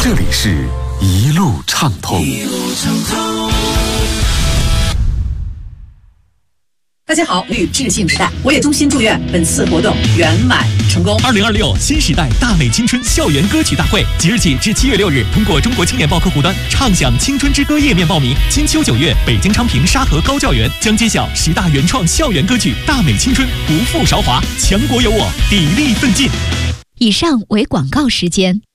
这里是一路畅通。 大家好，与智信时代，我也衷心祝愿本次活动圆满成功。 2026新时代大美青春校园歌曲大会，即日起至7月6日，通过中国青年报客户端畅享青春之歌页面报名。金秋9月，北京昌平沙河高教园将揭晓10大原创校园歌曲，大美青春，不负韶华，强国有我，砥砺奋进。 以上为广告时间。